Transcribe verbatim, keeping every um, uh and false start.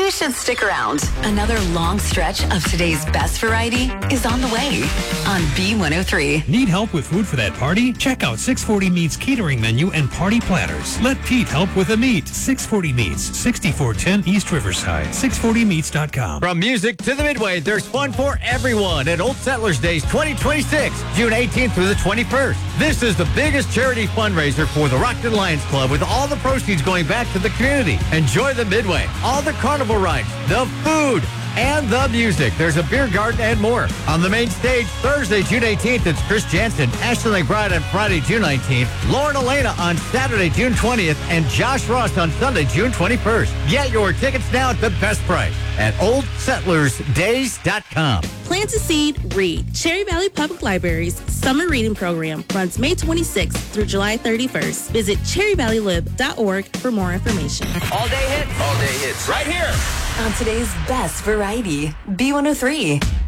you should stick around. Another long stretch of today's best variety is on the way on B one oh three. Need help with food for that party? Check out six forty Meats catering menu and party platters. Let Pete help with the meat. six forty Meats, sixty-four ten East Riverside, six forty meats dot com. From music to the Midway, there's fun for everyone at Old Settlers Days twenty twenty-six, June eighteenth through the twenty-first. This is the biggest charity fundraiser for the Rockton Lions Club, with all the proceeds going back to the community. Enjoy the Midway, all the carnival rides, the food, and the music. There's a beer garden and more. On the main stage, Thursday, June eighteenth, it's Chris Jansen, Ashley McBride on Friday, June nineteenth, Lauren Elena on Saturday, June twentieth, and Josh Ross on Sunday, June twenty-first. Get your tickets now at the best price at old settlers days dot com. Plant a seed, read. Cherry Valley Public Library's summer reading program runs May twenty-sixth through July thirty-first. Visit cherry valley lib dot org for more information. All day hits. All day hits. Right here. On today's best variety, B one oh three.